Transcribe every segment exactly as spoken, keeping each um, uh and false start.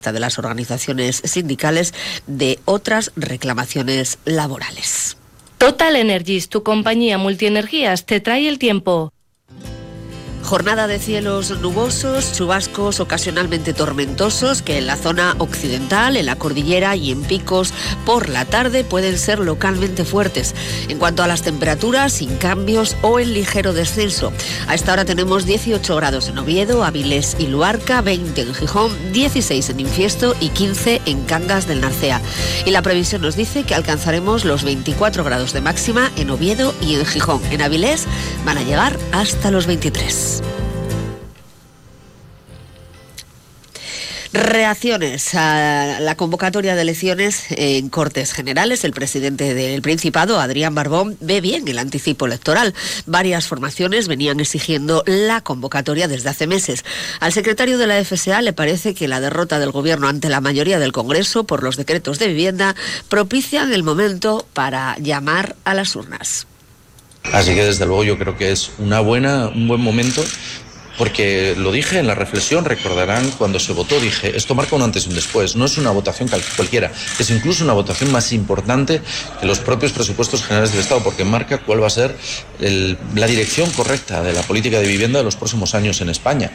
de las organizaciones sindicales de otras reclamaciones laborales. Total Energies, tu compañía multienergías, te trae el tiempo. Jornada de cielos nubosos, chubascos ocasionalmente tormentosos que en la zona occidental, en la cordillera y en picos por la tarde pueden ser localmente fuertes. En cuanto a las temperaturas, sin cambios o en ligero descenso. A esta hora tenemos dieciocho grados en Oviedo, Avilés y Luarca, veinte en Gijón, dieciséis en Infiesto y quince en Cangas del Narcea. Y la previsión nos dice que alcanzaremos los veinticuatro grados de máxima en Oviedo y en Gijón. En Avilés van a llegar hasta los veintitrés. Reacciones a la convocatoria de elecciones en Cortes Generales. El presidente del Principado, Adrián Barbón, ve bien el anticipo electoral. Varias formaciones venían exigiendo la convocatoria desde hace meses. Al secretario de la F S A le parece que la derrota del Gobierno ante la mayoría del Congreso por los decretos de vivienda propician el momento para llamar a las urnas. Así que desde luego yo creo que es una buena, un buen momento. Porque lo dije en la reflexión, recordarán cuando se votó, dije, esto marca un antes y un después, no es una votación cualquiera, es incluso una votación más importante que los propios presupuestos generales del Estado, porque marca cuál va a ser el, la dirección correcta de la política de vivienda de los próximos años en España.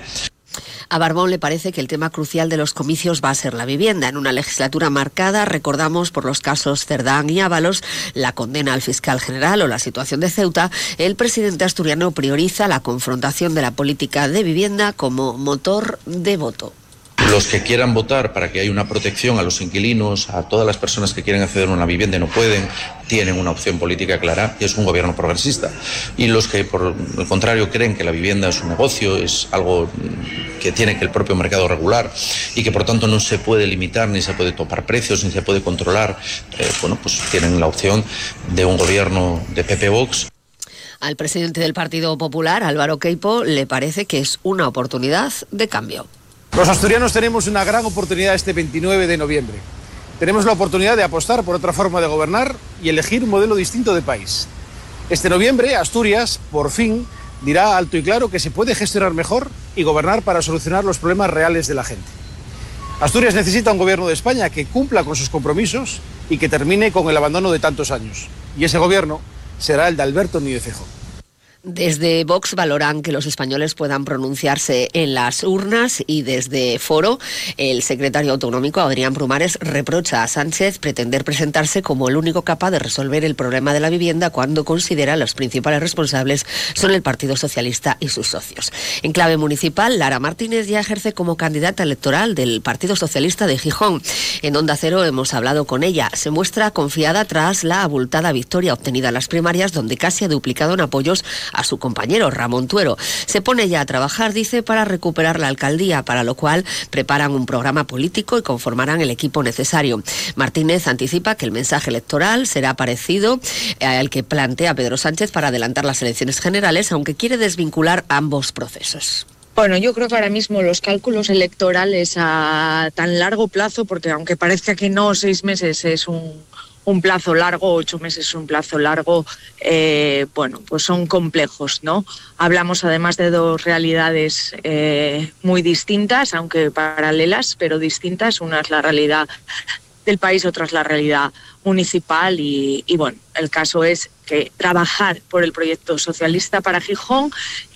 A Barbón le parece que el tema crucial de los comicios va a ser la vivienda. En una legislatura marcada, recordamos, por los casos Cerdán y Ábalos, la condena al fiscal general o la situación de Ceuta, el presidente asturiano prioriza la confrontación de la política de vivienda como motor de voto. Los que quieran votar para que haya una protección a los inquilinos, a todas las personas que quieren acceder a una vivienda y no pueden, tienen una opción política clara, y es un gobierno progresista. Y los que, por el contrario, creen que la vivienda es un negocio, es algo que tiene que el propio mercado regular y que, por tanto, no se puede limitar, ni se puede topar precios, ni se puede controlar, eh, bueno, pues tienen la opción de un gobierno de P P Vox. Al presidente del Partido Popular, Álvaro Queipo, le parece que es una oportunidad de cambio. Los asturianos tenemos una gran oportunidad este veintinueve de noviembre. Tenemos la oportunidad de apostar por otra forma de gobernar y elegir un modelo distinto de país. Este noviembre, Asturias, por fin, dirá alto y claro que se puede gestionar mejor y gobernar para solucionar los problemas reales de la gente. Asturias necesita un gobierno de España que cumpla con sus compromisos y que termine con el abandono de tantos años. Y ese gobierno será el de Alberto Núñez Feijóo. Desde Vox valoran que los españoles puedan pronunciarse en las urnas y desde Foro el secretario autonómico Adrián Brumares reprocha a Sánchez pretender presentarse como el único capaz de resolver el problema de la vivienda cuando considera los principales responsables son el Partido Socialista y sus socios. En clave municipal, Lara Martínez ya ejerce como candidata electoral del Partido Socialista de Gijón. En Onda Cero hemos hablado con ella. Se muestra confiada tras la abultada victoria obtenida en las primarias, donde casi ha duplicado en apoyos a su compañero Ramón Tuero. Se pone ya a trabajar, dice, para recuperar la alcaldía, para lo cual preparan un programa político y conformarán el equipo necesario. Martínez anticipa que el mensaje electoral será parecido al que plantea Pedro Sánchez para adelantar las elecciones generales, aunque quiere desvincular ambos procesos. Bueno, yo creo que ahora mismo los cálculos electorales a tan largo plazo, porque aunque parezca que no, seis meses es un... un plazo largo, ocho meses es un plazo largo, eh, bueno, pues son complejos, ¿no? Hablamos además de dos realidades eh, muy distintas, aunque paralelas, pero distintas. Una es la realidad del país, otra es la realidad municipal y, y bueno, el caso es que trabajar por el proyecto socialista para Gijón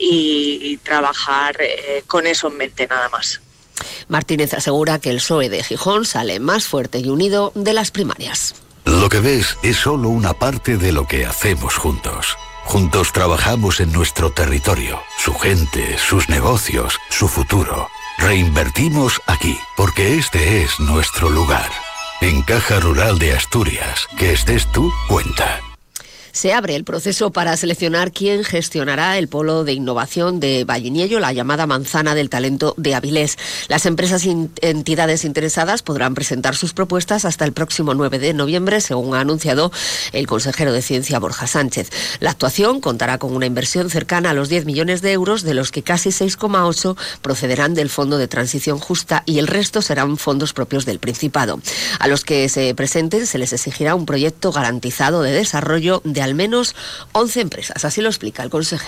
y, y trabajar eh, con eso en mente nada más. Martínez asegura que el P S O E de Gijón sale más fuerte y unido de las primarias. Lo que ves es solo una parte de lo que hacemos juntos. Juntos trabajamos en nuestro territorio, su gente, sus negocios, su futuro. Reinvertimos aquí, porque este es nuestro lugar. En Caja Rural de Asturias, que estés tú, cuenta. Se abre el proceso para seleccionar quién gestionará el polo de innovación de Valliniello, la llamada manzana del talento de Avilés. Las empresas y entidades interesadas podrán presentar sus propuestas hasta el próximo nueve de noviembre, según ha anunciado el consejero de Ciencia, Borja Sánchez. La actuación contará con una inversión cercana a los diez millones de euros, de los que casi seis coma ocho procederán del Fondo de Transición Justa y el resto serán fondos propios del Principado. A los que se presenten se les exigirá un proyecto garantizado de desarrollo de al menos once empresas, así lo explica el consejero.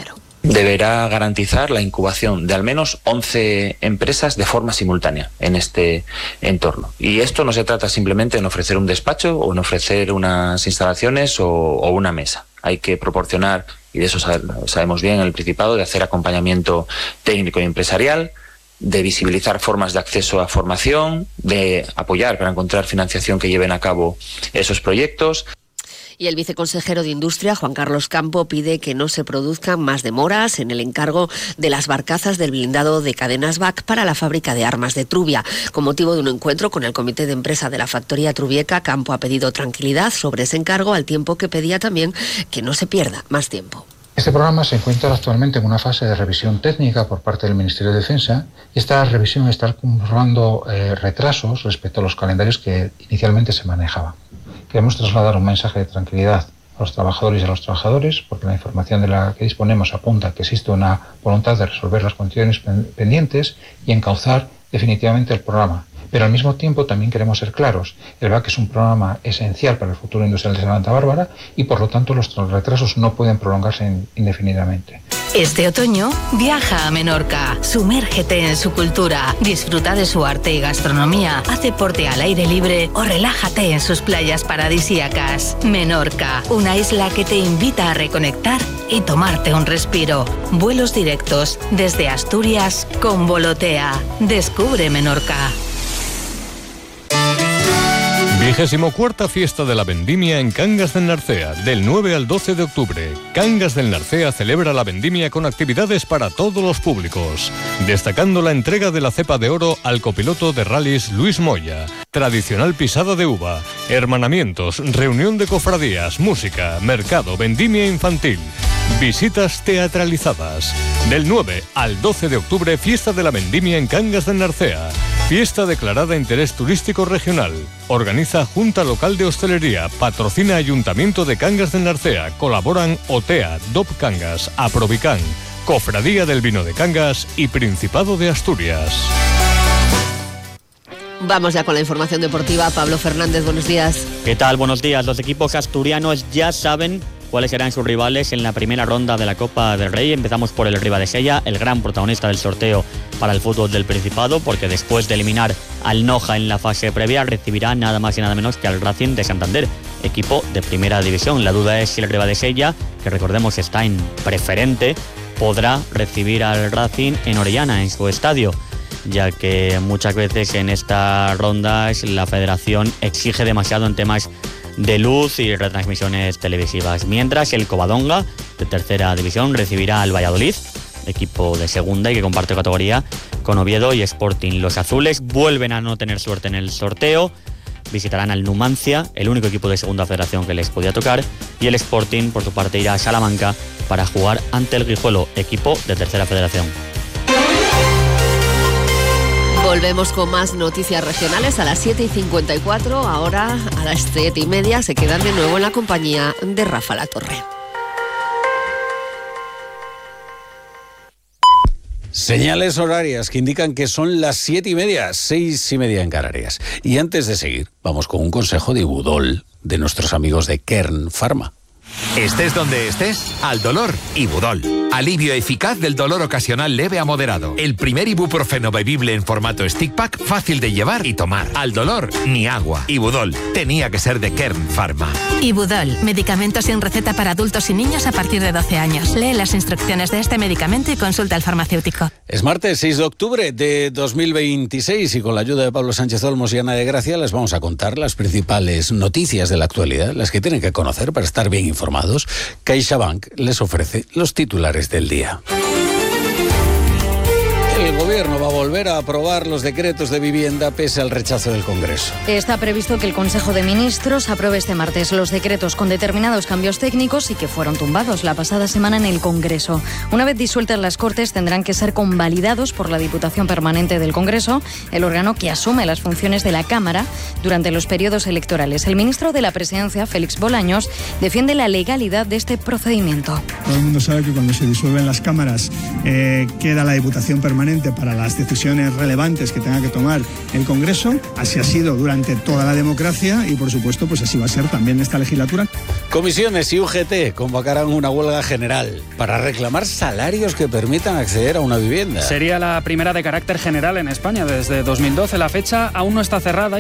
deberá garantizar la incubación de al menos once empresas de forma simultánea en este entorno. Y esto no se trata simplemente en ofrecer un despacho o en ofrecer unas instalaciones o, o una mesa. Hay que proporcionar, y de eso sabemos bien en el Principado, de hacer acompañamiento técnico y empresarial, de visibilizar formas de acceso a formación, de apoyar para encontrar financiación que lleven a cabo esos proyectos. Y el viceconsejero de Industria, Juan Carlos Campo, pide que no se produzcan más demoras en el encargo de las barcazas del blindado de cadenas B A C para la fábrica de armas de Trubia. Con motivo de un encuentro con el comité de empresa de la factoría trubieca, Campo ha pedido tranquilidad sobre ese encargo, al tiempo que pedía también que no se pierda más tiempo. Este programa se encuentra actualmente en una fase de revisión técnica por parte del Ministerio de Defensa y esta revisión está comprobando eh, retrasos respecto a los calendarios que inicialmente se manejaban. Queremos trasladar un mensaje de tranquilidad a los trabajadores y a los trabajadores, porque la información de la que disponemos apunta que existe una voluntad de resolver las cuestiones pendientes y encauzar definitivamente el programa. Pero al mismo tiempo también queremos ser claros. El B A C es un programa esencial para el futuro industrial de Santa Bárbara y por lo tanto los retrasos no pueden prolongarse indefinidamente. Este otoño viaja a Menorca, sumérgete en su cultura, disfruta de su arte y gastronomía, haz deporte al aire libre o relájate en sus playas paradisíacas. Menorca, una isla que te invita a reconectar y tomarte un respiro. Vuelos directos desde Asturias con Volotea. Descubre Menorca. Vigésimo cuarta Fiesta de la Vendimia en Cangas del Narcea, del nueve al doce de octubre. Cangas del Narcea celebra la vendimia con actividades para todos los públicos, destacando la entrega de la cepa de oro al copiloto de rallies Luis Moya, tradicional pisada de uva, hermanamientos, reunión de cofradías, música, mercado, vendimia infantil, visitas teatralizadas. Del nueve al doce de octubre, Fiesta de la Vendimia en Cangas del Narcea. Fiesta declarada interés turístico regional. Organiza Junta Local de Hostelería. Patrocina Ayuntamiento de Cangas del Narcea. Colaboran OTEA, D O P Cangas, Aprovican, Cofradía del Vino de Cangas y Principado de Asturias. Vamos ya con la información deportiva. Pablo Fernández, buenos días. ¿Qué tal? Buenos días. Los equipos asturianos ya saben cuáles serán sus rivales en la primera ronda de la Copa del Rey. Empezamos por el Ribadesella, el gran protagonista del sorteo para el fútbol del Principado, porque después de eliminar al Noja en la fase previa, recibirá nada más y nada menos que al Racing de Santander, equipo de primera división. La duda es si el Ribadesella, que recordemos está en preferente, podrá recibir al Racing en Orellana, en su estadio, ya que muchas veces en estas rondas la federación exige demasiado en temas de luz y retransmisiones televisivas. Mientras el Covadonga, de tercera división, recibirá al Valladolid, equipo de segunda y que comparte categoría con Oviedo y Sporting. Los azules vuelven a no tener suerte en el sorteo, visitarán al Numancia, el único equipo de segunda federación que les podía tocar, y el Sporting, por su parte, irá a Salamanca para jugar ante el Guijuelo, equipo de tercera federación. Volvemos con más noticias regionales a las siete y cincuenta y cuatro. Ahora a las siete y media se quedan de nuevo en la compañía de Rafa Latorre. Señales horarias que indican que son las siete y media, seis y media en Canarias. Y antes de seguir, vamos con un consejo de Ibudol, de nuestros amigos de Kern Pharma. Estés donde estés, al dolor, Ibudol. Alivio eficaz del dolor ocasional leve a moderado. El primer ibuprofeno bebible en formato stick pack, fácil de llevar y tomar. Al dolor, ni agua. Ibudol, tenía que ser de Kern Pharma. Ibudol, medicamento sin receta para adultos y niños a partir de doce años. Lee las instrucciones de este medicamento y consulta al farmacéutico. Es martes seis de octubre de dos mil veintiséis y con la ayuda de Pablo Sánchez Olmos y Ana de Gracia les vamos a contar las principales noticias de la actualidad, las que tienen que conocer para estar bien informados. CaixaBank les ofrece los titulares del día. El gobierno va a volver a aprobar los decretos de vivienda pese al rechazo del Congreso. Está previsto que el Consejo de Ministros apruebe este martes los decretos con determinados cambios técnicos y que fueron tumbados la pasada semana en el Congreso. Una vez disueltas las Cortes, tendrán que ser convalidados por la Diputación Permanente del Congreso, el órgano que asume las funciones de la Cámara durante los periodos electorales. El ministro de la Presidencia, Félix Bolaños, defiende la legalidad de este procedimiento. Todo el mundo sabe que cuando se disuelven las cámaras eh, queda la Diputación Permanente para las decisiones relevantes que tenga que tomar el Congreso. Así ha sido durante toda la democracia y, por supuesto, pues así va a ser también esta legislatura. Comisiones y U G T convocarán una huelga general para reclamar salarios que permitan acceder a una vivienda. Sería la primera de carácter general en España desde dos mil doce. La fecha aún no está cerrada